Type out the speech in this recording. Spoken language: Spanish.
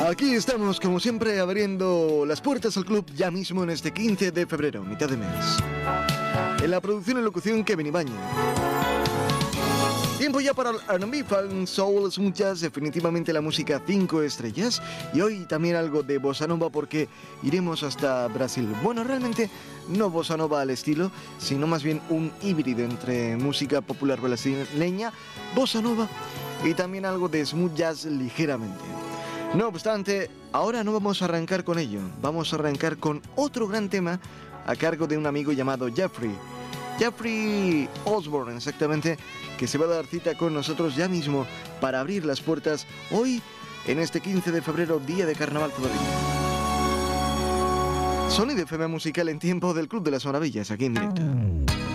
Aquí estamos, como siempre, abriendo las puertas al club ya mismo en este 15 de febrero, mitad de mes. En la producción y locución, Kevin Ibáñez. Tiempo ya para el R&B, funk, soul, smooth jazz, definitivamente la música 5 estrellas. Y hoy también algo de bossa nova porque iremos hasta Brasil. Bueno, realmente no bossa nova al estilo, sino más bien un híbrido entre música popular brasileña, bossa nova y también algo de smooth jazz ligeramente. No obstante, ahora no vamos a arrancar con ello. Vamos a arrancar con otro gran tema a cargo de un amigo llamado Jeffrey Osborne, exactamente, que se va a dar cita con nosotros ya mismo para abrir las puertas hoy, en este 15 de febrero, día de carnaval todavía. Sonido FM musical en tiempo del Club de las Maravillas, aquí en directo.